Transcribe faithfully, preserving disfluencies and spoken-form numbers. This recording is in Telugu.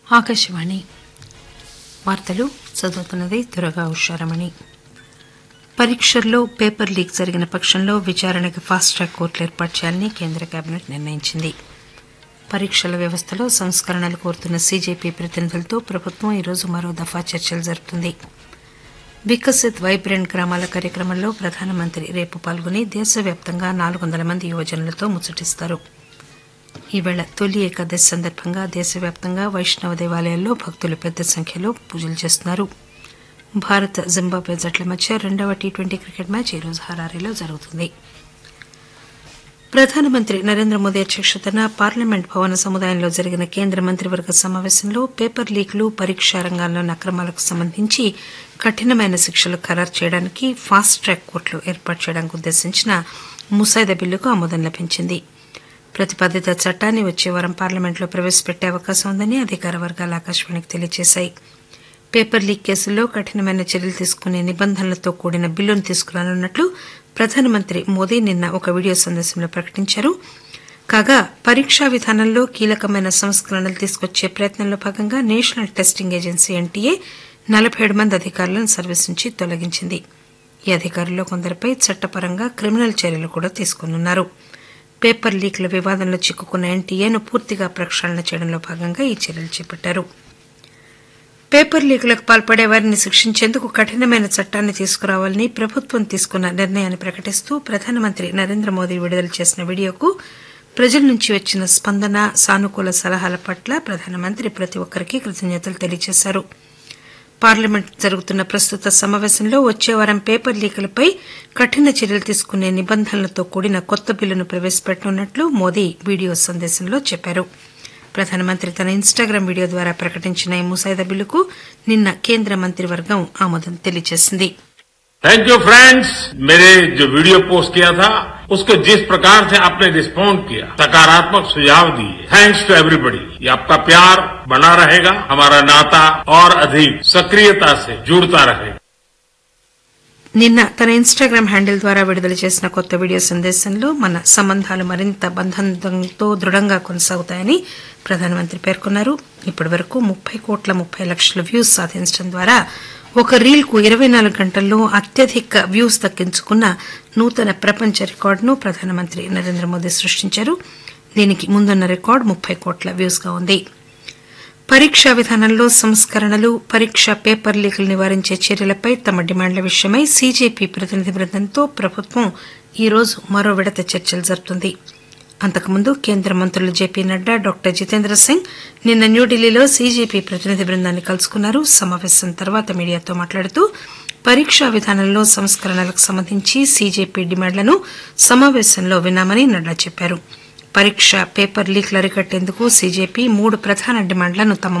ఆకాశవాణి వార్తలు చదువుతున్నది దుర్గా ఉషారమణి. పరీక్షల్లో పేపర్ లీక్ జరిగిన పక్షంలో విచారణకు ఫాస్ట్ ట్రాక్ కోర్టులు ఏర్పాటు చేయాలని కేంద్ర కేబినెట్ నిర్ణయించింది. పరీక్షల వ్యవస్థలో సంస్కరణలు కోరుతున్న సీజేపీ ప్రతినిధులతో ప్రభుత్వం ఈరోజు మరో దఫా చర్చలు జరుపుతుంది. వికసిత్ వైబ్రెంట్ గ్రామాల కార్యక్రమంలో ప్రధానమంత్రి రేపు పాల్గొని దేశవ్యాప్తంగా నాలుగు వందల మంది యువజనులతో ముచ్చటిస్తారు. ఈవేళ తొలి ఏకాదశి సందర్భంగా దేశవ్యాప్తంగా వైష్ణవ దేవాలయాల్లో భక్తులు పెద్ద సంఖ్యలో పూజలు చేస్తున్నారు. భారత్ జింబాబ్వే జట్ల మధ్య రెండవ టీ ట్వంటీ క్రికెట్ మ్యాచ్ ఈరోజు హరారీలో జరుగుతుంది. ప్రధానమంత్రి నరేంద్ర మోదీ అధ్యక్షతన పార్లమెంట్ భవన సముదాయంలో జరిగిన కేంద్ర మంత్రివర్గ సమావేశంలో పేపర్ లీకులు, పరీక్షా రంగాల్లోని అక్రమాలకు సంబంధించి కఠినమైన శిక్షలు ఖరారు చేయడానికి ఫాస్ట్ ట్రాక్ కోర్టులు ఏర్పాటు చేయడానికి ఉద్దేశించిన ముసాయిదా బిల్లుకు ఆమోదం లభించింది. ప్రతిపాదిత చట్టాన్ని వచ్చే వారం పార్లమెంట్లో ప్రవేశపెట్టే అవకాశం ఉందని అధికార వర్గాలు ఆకాశవాణికి తెలియజేశాయి. పేపర్ లీక్ కేసుల్లో కఠినమైన చర్యలు తీసుకునే నిబంధనలతో కూడిన బిల్లును తీసుకురానున్నట్లు ప్రధానమంత్రి మోదీ నిన్న ఒక వీడియో సందేశంలో ప్రకటించారు. కాగా పరీక్షా విధానంలో కీలకమైన సంస్కరణలు తీసుకొచ్చే ప్రయత్నంలో భాగంగా నేషనల్ టెస్టింగ్ ఏజెన్సీ ఎన్టీఏ నలబై ఏడు మంది అధికారులను సర్వీస్ నుంచి తొలగించింది. ఈ అధికారుల్లో కొందరిపై చట్టపరంగా క్రిమినల్ చర్యలు కూడా తీసుకున్నారు. పేపర్ లీక్ల వివాదంలో చిక్కుకున్న ఎన్టీఏను పూర్తిగా ప్రక్షాళన చేయడంలో భాగంగా ఈ చర్యలు చేపట్టారు. పేపర్ లీకులకు పాల్పడే వారిని శిక్షించేందుకు కఠినమైన చట్టాన్ని తీసుకురావాలని ప్రభుత్వం తీసుకున్న నిర్ణయాన్ని ప్రకటిస్తూ ప్రధానమంత్రి నరేంద్ర మోదీ విడుదల చేసిన వీడియోకు ప్రజల నుంచి వచ్చిన స్పందన, సానుకూల సలహాల పట్ల ప్రధానమంత్రి ప్రతి ఒక్కరికి కృతజ్ఞతలు తెలియజేశారు. పార్లమెంట్ జరుగుతున్న ప్రస్తుత సమావేశంలో వచ్చే వారం పేపర్ లీకులపై కఠిన చర్యలు తీసుకునే నిబంధనలతో కూడిన కొత్త బిల్లును ప్రవేశపెట్టనున్నట్లు మోదీ వీడియో సందేశంలో చెప్పారు. ప్రధానమంత్రి తన ఇన్స్టాగ్రామ్ వీడియో ద్వారా ప్రకటించిన ఈ ముసాయిదా బిల్లుకు నిన్న కేంద్ర మంత్రివర్గం ఆమోదం తెలియజేసింది. Thank you friends. मेरे जो वीडियो पोस्ट किया था उसको जिस प्रकार से आपने रिस्पॉन्ड किया, सकारात्मक सुझाव दिए, थैंक्स टू एवरीबॉडी. ये आपका प्यार बना रहेगा, हमारा नाता और अधिक सक्रियता से जुड़ता रहेगा. నిన్న తన ఇన్స్టాగ్రామ్ హ్యాండిల్ ద్వారా విడుదల చేసిన కొత్త వీడియో సందేశంలో మన సంబంధాలు మరింత బంధంతో దృఢంగా కొనసాగుతాయని ప్రధానమంత్రి పేర్కొన్నారు. ఇప్పటి వరకు ముప్పై కోట్ల ముప్పై లక్షల వ్యూస్ సాధించడం ద్వారా ఒక రీల్ కు ఇరవై నాలుగు గంటల్లో అత్యధిక వ్యూస్ దక్కించుకున్న నూతన ప్రపంచ రికార్డును ప్రధానమంత్రి నరేంద్ర మోదీ సృష్టించారు. దీనికి ముందున్న రికార్డు ముప్పై కోట్ల వ్యూస్ గా ఉంది. పరీక్షా విధానంలో సంస్కరణలు, పరీక్ష పేపర్ లీకులు నివారించే చర్యలపై తమ డిమాండ్ల విషయమై సీజేపీ ప్రతినిధి బృందంతో ప్రభుత్వం ఈరోజు మరో విడత చర్చలు జరుపుతుంది. అంతకుముందు కేంద్ర మంత్రులు జేపీ నడ్డా, డాక్టర్ జితేంద్ర సింగ్ నిన్న న్యూఢిల్లీలో సీజేపీ ప్రతినిధి బృందాన్ని కలుసుకున్నారు. సమావేశం తర్వాత మీడియాతో మాట్లాడుతూ పరీక్షా విధానంలో సంస్కరణలకు సంబంధించి సీజేపీ డిమాండ్లను సమావేశంలో విన్నామని నడ్డా చెప్పారు. పరీక్ష పేపర్ లీక్లు అరికట్టేందుకు సీజేపీ మూడు ప్రధాన డిమాండ్లను తమ